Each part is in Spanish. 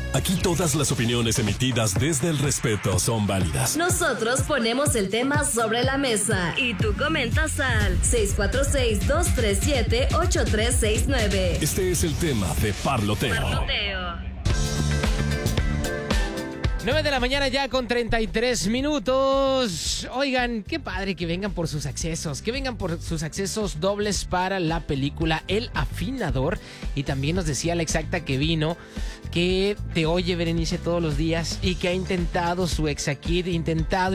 Aquí todas las opiniones emitidas desde el respeto son válidas. Nosotros ponemos el tema sobre la mesa y tú comentas al 646-237-8369. Este es el tema de Parloteo. 9 de la mañana ya con 33 minutos. Oigan, qué padre que vengan por sus accesos. Que vengan por sus accesos dobles para la película El Afinador. Y también nos decía la exacta que vino, que te oye Berenice todos los días y que ha intentado su Exacit, intentado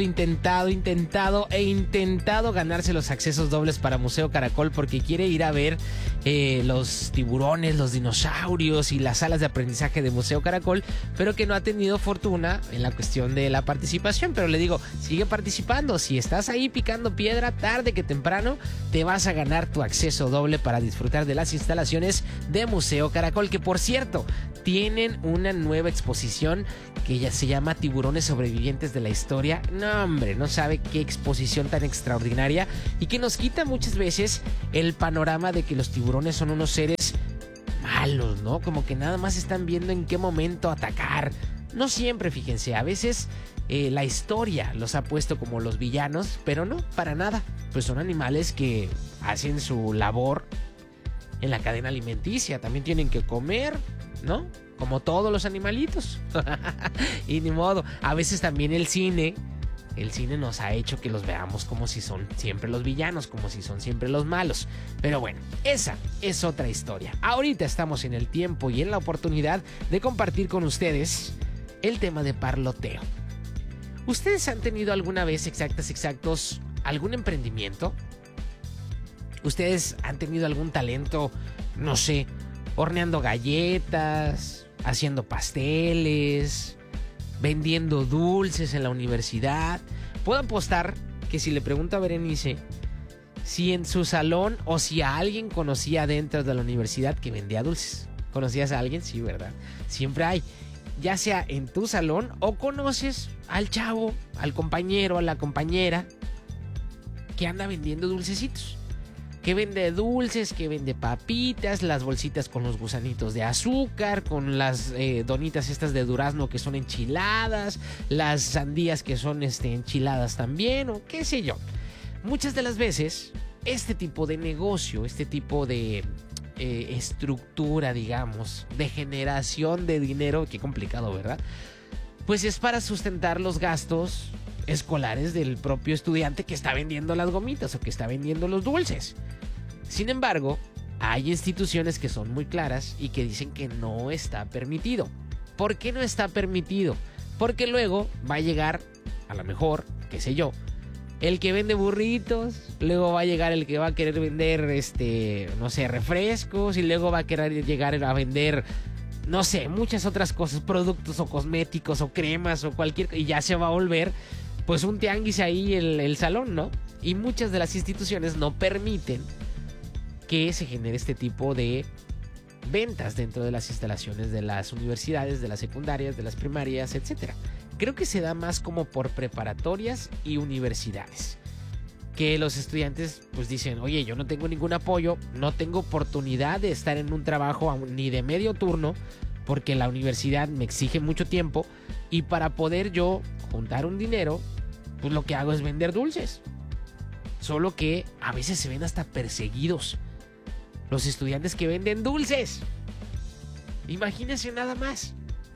ganarse los accesos dobles para Museo Caracol porque quiere ir a ver los tiburones, los dinosaurios y las salas de aprendizaje de Museo Caracol, pero que no ha tenido fortuna en la cuestión de la participación. Pero le digo, sigue participando. Si estás ahí picando piedra, tarde que temprano te vas a ganar tu acceso doble para disfrutar de las instalaciones de Museo Caracol, que por cierto tienen una nueva exposición que ya se llama Tiburones Sobrevivientes de la Historia. No, hombre, no sabe qué exposición tan extraordinaria y que nos quita muchas veces el panorama de que los tiburones son unos seres malos, ¿no? Como que nada más están viendo en qué momento atacar. No siempre, fíjense, a veces la historia los ha puesto como los villanos, pero no, para nada. Pues son animales que hacen su labor en la cadena alimenticia, también tienen que comer, ¿no? Como todos los animalitos. Y ni modo. A veces también el cine nos ha hecho que los veamos como si son siempre los villanos, como si son siempre los malos. Pero bueno, esa es otra historia. Ahorita estamos en el tiempo y en la oportunidad de compartir con ustedes el tema de parloteo. ¿Ustedes han tenido alguna vez, exactos, algún emprendimiento? ¿Ustedes han tenido algún talento, no sé, horneando galletas, haciendo pasteles, vendiendo dulces en la universidad? Puedo apostar que si le pregunto a Berenice si en su salón o si a alguien conocía dentro de la universidad que vendía dulces. ¿Conocías a alguien? Sí, ¿verdad? Siempre hay. Ya sea en tu salón o conoces al chavo, al compañero, a la compañera que anda vendiendo dulcecitos. Que vende dulces, que vende papitas, las bolsitas con los gusanitos de azúcar, con las donitas estas de durazno que son enchiladas, las sandías que son enchiladas también, o qué sé yo. Muchas de las veces, este tipo de negocio, este tipo de estructura, digamos, de generación de dinero, qué complicado, ¿verdad? Pues es para sustentar los gastos escolares del propio estudiante que está vendiendo las gomitas o que está vendiendo los dulces. Sin embargo, hay instituciones que son muy claras y que dicen que no está permitido. ¿Por qué no está permitido? Porque luego va a llegar, a lo mejor, qué sé yo, el que vende burritos, luego va a llegar el que va a querer vender, no sé, refrescos, y luego va a querer llegar a vender, no sé, muchas otras cosas, productos o cosméticos o cremas o cualquier, y ya se va a volver pues un tianguis ahí el salón, ¿no? Y muchas de las instituciones no permiten que se genere este tipo de ventas dentro de las instalaciones de las universidades, de las secundarias, de las primarias, etc. Creo que se da más como por preparatorias y universidades, que los estudiantes pues dicen, oye, yo no tengo ningún apoyo, no tengo oportunidad de estar en un trabajo ni de medio turno, porque la universidad me exige mucho tiempo, y para poder yo juntar un dinero, pues lo que hago es vender dulces. Solo que a veces se ven hasta perseguidos los estudiantes que venden dulces. Imagínense nada más.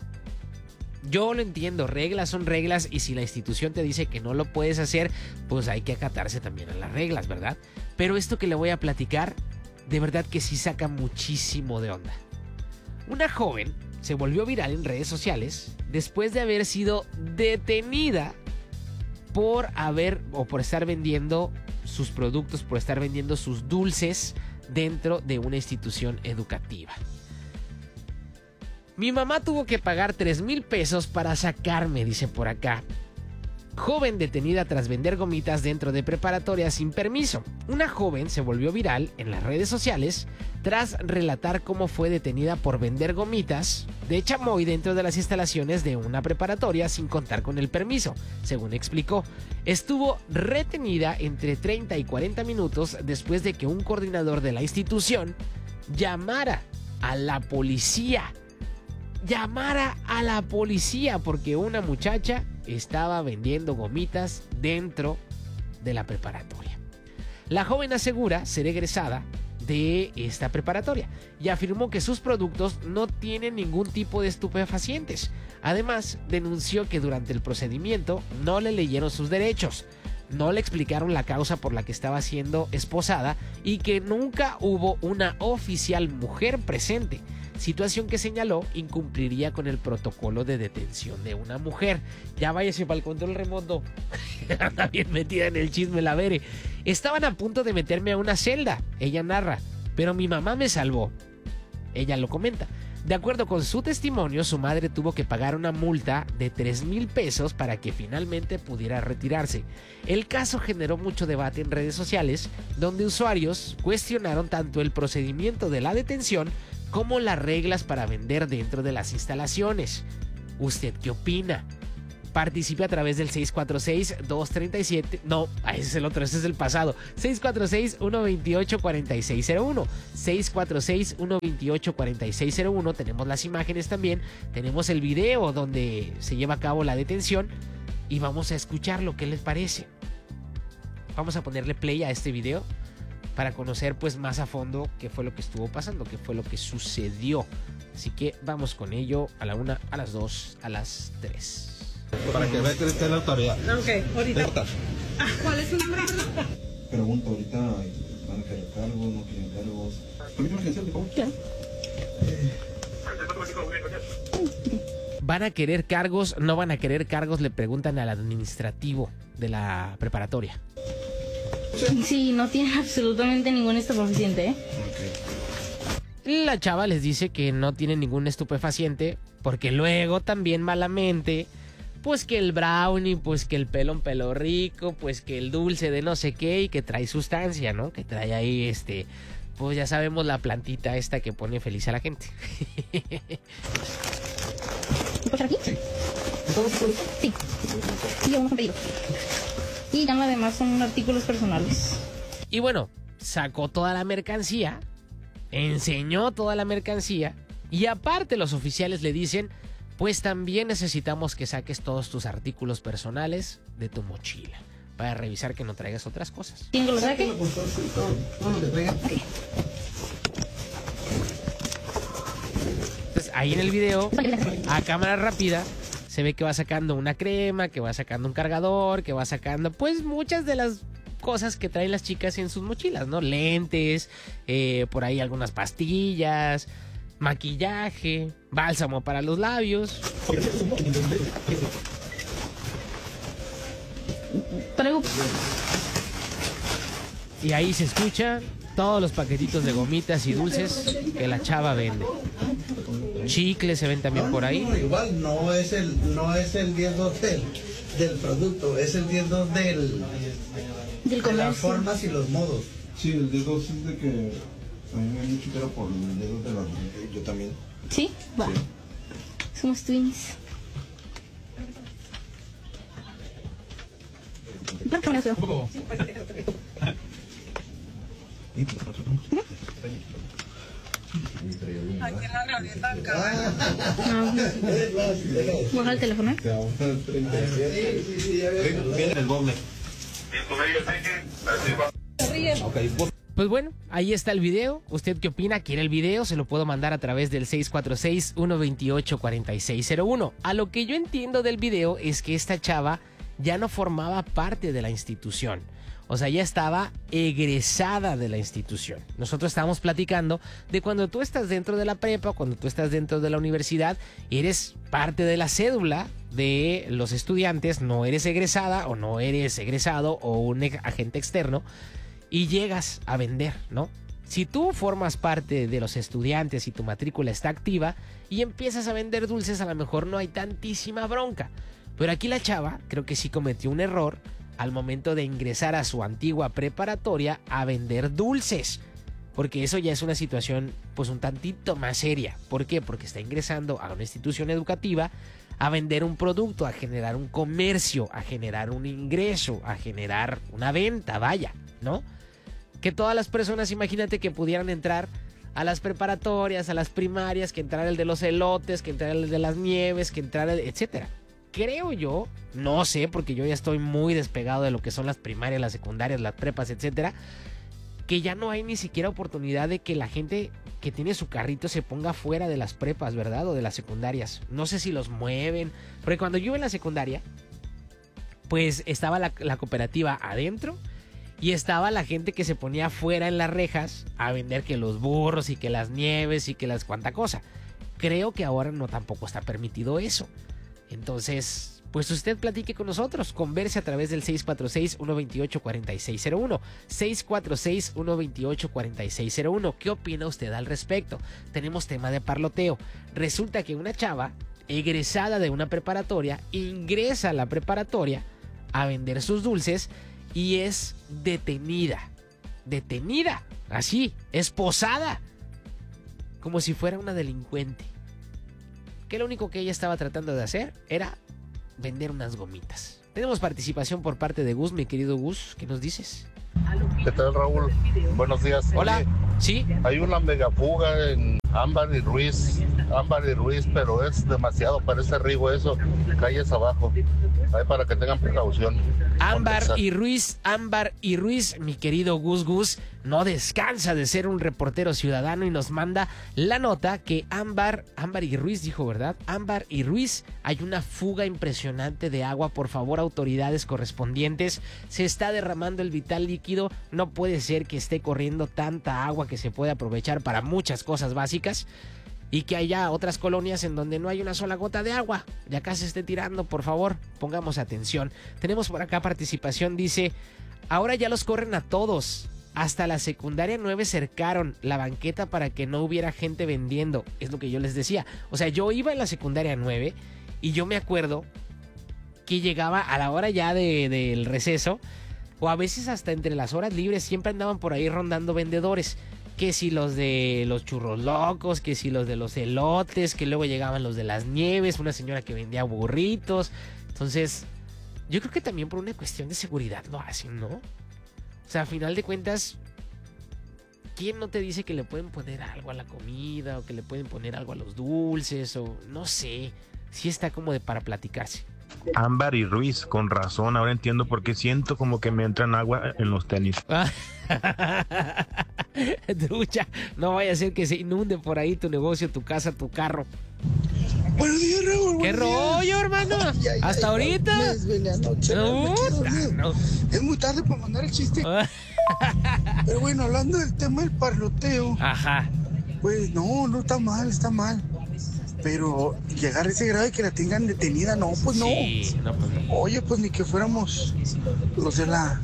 Yo lo entiendo, reglas son reglas, y si la institución te dice que no lo puedes hacer, pues hay que acatarse también a las reglas, ¿verdad? Pero esto que le voy a platicar, de verdad que sí saca muchísimo de onda. Una joven se volvió viral en redes sociales después de haber sido detenida por estar vendiendo sus productos, por estar vendiendo sus dulces dentro de una institución educativa. Mi mamá tuvo que pagar 3,000 pesos para sacarme, dice por acá. Joven detenida tras vender gomitas dentro de preparatoria sin permiso. Una joven se volvió viral en las redes sociales tras relatar cómo fue detenida por vender gomitas de chamoy dentro de las instalaciones de una preparatoria sin contar con el permiso. Según explicó, estuvo retenida entre 30 y 40 minutos después de que un coordinador de la institución llamara a la policía llamara a la policía porque una muchacha estaba vendiendo gomitas dentro de la preparatoria. La joven asegura ser egresada de esta preparatoria y afirmó que sus productos no tienen ningún tipo de estupefacientes. Además, denunció que durante el procedimiento no le leyeron sus derechos, no le explicaron la causa por la que estaba siendo esposada y que nunca hubo una oficial mujer presente, situación que señaló incumpliría con el protocolo de detención de una mujer. Ya váyase para el control remoto. Anda bien metida en el chisme la Bere. Estaban a punto de meterme a una celda, ella narra, pero mi mamá me salvó. Ella lo comenta. De acuerdo con su testimonio, su madre tuvo que pagar una multa de 3,000 pesos para que finalmente pudiera retirarse. El caso generó mucho debate en redes sociales, donde usuarios cuestionaron tanto el procedimiento de la detención como las reglas para vender dentro de las instalaciones. ¿Usted qué opina? Participe a través del 646-237... No, ese es el otro, ese es el pasado. 646-128-4601. 646-128-4601. Tenemos las imágenes también. Tenemos el video donde se lleva a cabo la detención. Y vamos a escucharlo. ¿Qué les parece? Vamos a ponerle play a este video para conocer pues más a fondo qué fue lo que estuvo pasando, qué fue lo que sucedió. Así que vamos con ello a la 1, a las 2, a las 3. Para que vea que esté la autoridad. Ok, ahorita. ¿Cuál es su nombre? Pregunto, ahorita van a querer cargos, no quieren cargos. Permítame agencia, por favor. ¿Van a querer cargos? ¿No van a querer cargos? Le preguntan al administrativo de la preparatoria. Sí, no tiene absolutamente ningún estupefaciente, ¿eh? Okay. La chava les dice que no tiene ningún estupefaciente porque luego también malamente, pues que el brownie, pues que el pelón pelo rico, pues que el dulce de no sé qué y que trae sustancia, ¿no? Que trae ahí pues ya sabemos la plantita esta que pone feliz a la gente. ¿Por aquí? Sí. Sí. Y uno con pedido. Y ya además son artículos personales. Y bueno, sacó toda la mercancía, enseñó toda la mercancía y aparte los oficiales le dicen, pues también necesitamos que saques todos tus artículos personales de tu mochila para revisar que no traigas otras cosas. ¿Quién que lo saque? Entonces ahí en el video, a cámara rápida, se ve que va sacando una crema, que va sacando un cargador, que va sacando pues muchas de las cosas que traen las chicas en sus mochilas, ¿no? Lentes, por ahí algunas pastillas, maquillaje, bálsamo para los labios. Y ahí se escucha todos los paquetitos de gomitas y dulces que la chava vende. Chicles se ven también por ahí. Igual no es el 10-2 del producto, es el 10-2 de las formas y los modos. Sí, el dedo es de que a mí me han dicho que era por el dedo de la... Yo también. ¿Sí? Va. Sí. Somos twins. Aquí en la glorieta acá. Baja el teléfono. Viene el doble. Pues bueno, ahí está el video. ¿Usted qué opina? ¿Quiere el video? Se lo puedo mandar a través del 646-128-4601. A lo que yo entiendo del video es que esta chava ya no formaba parte de la institución. O sea, ya estaba egresada de la institución. Nosotros estábamos platicando de cuando tú estás dentro de la prepa, cuando tú estás dentro de la universidad, eres parte de la cédula de los estudiantes, no eres egresada o no eres egresado o un agente externo y llegas a vender, ¿no? Si tú formas parte de los estudiantes y tu matrícula está activa y empiezas a vender dulces, a lo mejor no hay tantísima bronca. Pero aquí la chava creo que sí cometió un error al momento de ingresar a su antigua preparatoria a vender dulces. Porque eso ya es una situación pues un tantito más seria. ¿Por qué? Porque está ingresando a una institución educativa a vender un producto, a generar un comercio, a generar un ingreso, a generar una venta, vaya, ¿no? Que todas las personas, imagínate que pudieran entrar a las preparatorias, a las primarias, que entrara el de los elotes, que entrara el de las nieves, que entrara etcétera. Creo yo, no sé, porque yo ya estoy muy despegado de lo que son las primarias, las secundarias, las prepas, etcétera, que ya no hay ni siquiera oportunidad de que la gente que tiene su carrito se ponga fuera de las prepas, ¿verdad? O de las secundarias. No sé si los mueven, porque cuando yo iba en la secundaria, pues estaba la cooperativa adentro y estaba la gente que se ponía afuera en las rejas a vender que los burros y que las nieves y que las cuanta cosa. Creo que ahora no tampoco está permitido eso. Entonces, pues usted platique con nosotros, converse a través del 646-128-4601, 646-128-4601. ¿Qué opina usted al respecto? Tenemos tema de parloteo. Resulta que una chava egresada de una preparatoria ingresa a la preparatoria a vender sus dulces y es detenida, así, esposada, como si fuera una delincuente. Que lo único que ella estaba tratando de hacer era vender unas gomitas. Tenemos participación por parte de Gus, mi querido Gus. ¿Qué nos dices? ¿Qué tal, Raúl? Buenos días. Hola. Oye, ¿Sí? hay una megafuga en Ámbar y Ruiz, pero es demasiado, parece Rigo eso, calles abajo. Ahí para que tengan precaución. Ámbar y Ruiz, mi querido Gus, no descansa de ser un reportero ciudadano y nos manda la nota que Ámbar y Ruiz dijo, ¿verdad? Ámbar y Ruiz, hay una fuga impresionante de agua, por favor, autoridades correspondientes, se está derramando el vital líquido, no puede ser que esté corriendo tanta agua que se puede aprovechar para muchas cosas básicas. Y que haya otras colonias en donde no hay una sola gota de agua. Y acá se esté tirando, por favor, pongamos atención. Tenemos por acá participación, dice, ahora ya los corren a todos. Hasta la secundaria 9 cercaron la banqueta para que no hubiera gente vendiendo. Es lo que yo les decía. O sea, yo iba en la secundaria 9 y yo me acuerdo que llegaba a la hora ya del receso, o a veces hasta entre las horas libres, siempre andaban por ahí rondando vendedores. Que si los de los churros locos, que si los de los elotes, que luego llegaban los de las nieves, una señora que vendía burritos. Entonces, yo creo que también por una cuestión de seguridad lo hacen, ¿no? O sea, a final de cuentas, ¿quién no te dice que le pueden poner algo a la comida o que le pueden poner algo a los dulces o no sé? Sí está como de para platicarse. Ámbar y Ruiz, con razón, ahora entiendo por qué siento como que me entran agua en los tenis. Trucha, no vaya a ser que se inunde por ahí tu negocio, tu casa, tu carro. Buenos días, Raúl. ¿Qué rollo, hermano? ¿Hasta ahorita? No. Es muy tarde para mandar el chiste. Pero bueno, hablando del tema del parloteo. Ajá. Pues no está mal. Pero llegar a ese grado de que la tengan detenida, no, pues no. Sí, no, pues no. Oye, pues ni que fuéramos los de la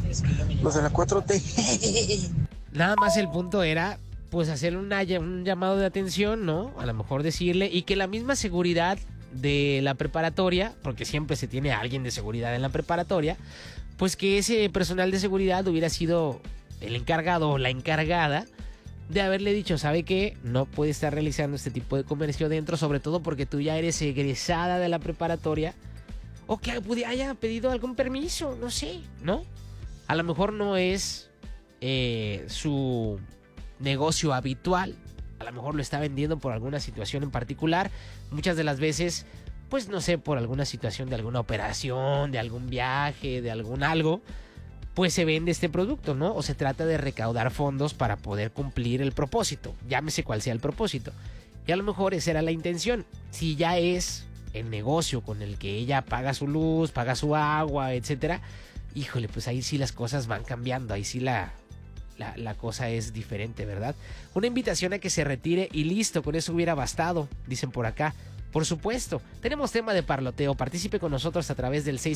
4T. Nada más el punto era, pues, hacer un llamado de atención, ¿no? A lo mejor decirle, y que la misma seguridad de la preparatoria, porque siempre se tiene a alguien de seguridad en la preparatoria, pues que ese personal de seguridad hubiera sido el encargado o la encargada de haberle dicho, ¿sabe qué? No puede estar realizando este tipo de comercio dentro, sobre todo porque tú ya eres egresada de la preparatoria, o que haya pedido algún permiso, no sé, ¿no? A lo mejor no es su negocio habitual, a lo mejor lo está vendiendo por alguna situación en particular, muchas de las veces, pues no sé, por alguna situación de alguna operación, de algún viaje, de algún algo, pues se vende este producto, ¿no? O se trata de recaudar fondos para poder cumplir el propósito, llámese cual sea el propósito. Y a lo mejor esa era la intención. Si ya es el negocio con el que ella paga su luz, paga su agua, etcétera, híjole, pues ahí sí las cosas van cambiando, ahí sí la cosa es diferente, ¿verdad? Una invitación a que se retire y listo, con eso hubiera bastado, dicen por acá. Por supuesto, tenemos tema de parloteo. Participe con nosotros a través del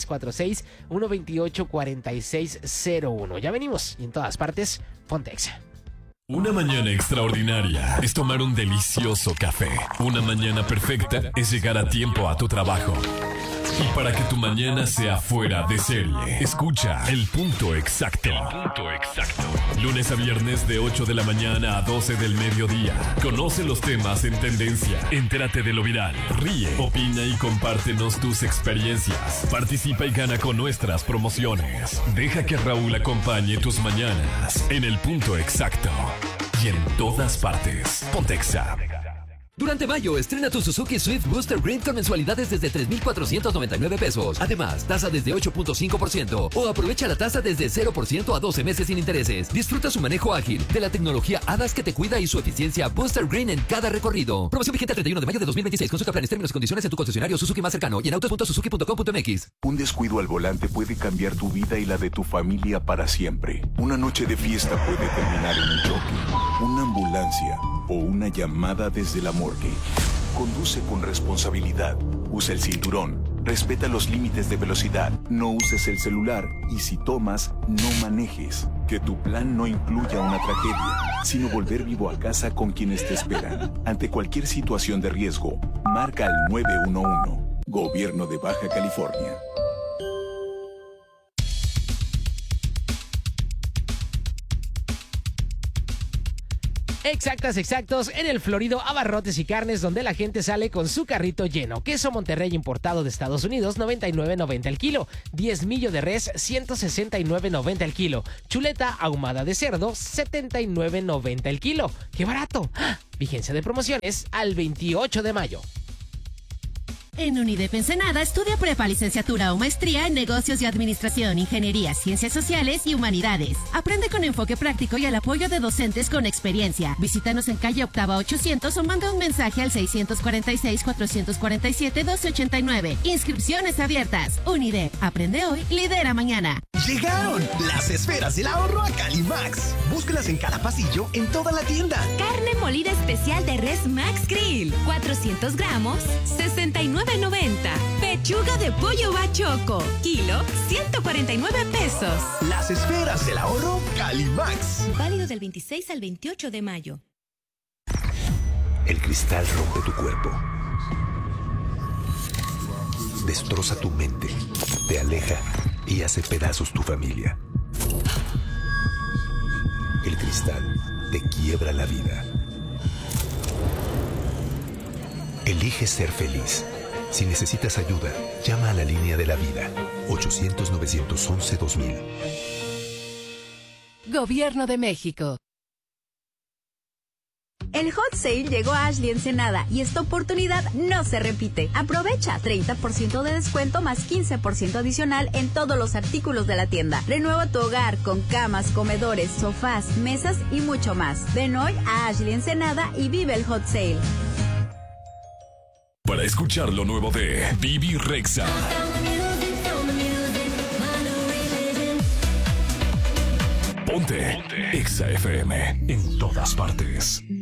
646-128-4601. Ya venimos y en todas partes, ponte Exa. Una mañana extraordinaria es tomar un delicioso café. Una mañana perfecta es llegar a tiempo a tu trabajo. Y para que tu mañana sea fuera de serie, escucha El Punto Exacto. Lunes a viernes de 8 de la mañana a 12 del mediodía. Conoce los temas en tendencia. Entérate de lo viral. Ríe, opina y compártenos tus experiencias. Participa y gana con nuestras promociones. Deja que Raúl acompañe tus mañanas en El Punto Exacto. y en todas partes. Ponte Exa. Durante mayo, estrena tu Suzuki Swift Booster Green con mensualidades desde 3,499 pesos. Además, tasa desde 8.5% o aprovecha la tasa desde 0% a 12 meses sin intereses. Disfruta su manejo ágil de la tecnología ADAS que te cuida y su eficiencia Booster Green en cada recorrido. Promoción vigente al 31 de mayo de 2026. Consulta planes, términos y condiciones en tu concesionario Suzuki más cercano y en autos.suzuki.com.mx. Un descuido al volante puede cambiar tu vida y la de tu familia para siempre. Una noche de fiesta puede terminar en un choque, una ambulancia o una llamada desde la morgue. Conduce con responsabilidad. Usa el cinturón. Respeta los límites de velocidad. No uses el celular. Y si tomas, no manejes. Que tu plan no incluya una tragedia, sino volver vivo a casa con quienes te esperan. Ante cualquier situación de riesgo, marca al 911. Gobierno de Baja California. Exactos, en el florido Abarrotes y Carnes, donde la gente sale con su carrito lleno. Queso Monterrey importado de Estados Unidos, $99.90 el kilo. 10 millo de res, $169.90 el kilo. Chuleta ahumada de cerdo, $79.90 el kilo. ¡Qué barato! ¡Ah! Vigencia de promociones al 28 de mayo. En UNIDEP Ensenada estudia prepa, licenciatura o maestría en negocios y administración, ingeniería, ciencias sociales y humanidades. Aprende con enfoque práctico y al apoyo de docentes con experiencia. Visítanos en calle Octava 800 o manda un mensaje al 646-447-1289. Inscripciones abiertas. UNIDEP. Aprende hoy, lidera mañana. Llegaron las esferas del ahorro a Calimax. Búscalas en cada pasillo, en toda la tienda. Carne molida especial de res Max Grill, 400 gramos, $69.90. Pechuga de pollo bachoco, kilo, $149 pesos. Las esferas del ahorro Calimax. Válido del 26 al 28 de mayo. El cristal rompe tu cuerpo. Destroza tu mente, te aleja y hace pedazos tu familia. El cristal te quiebra la vida. Elige ser feliz. Si necesitas ayuda, llama a la línea de la vida, 800-911-2000. Gobierno de México. El Hot Sale llegó a Ashley Ensenada y esta oportunidad no se repite. Aprovecha 30% de descuento más 15% adicional en todos los artículos de la tienda. Renueva tu hogar con camas, comedores, sofás, mesas y mucho más. Ven hoy a Ashley Ensenada y vive el Hot Sale. Para escuchar lo nuevo de Bibi Rexha. Ponte Exa FM en todas partes.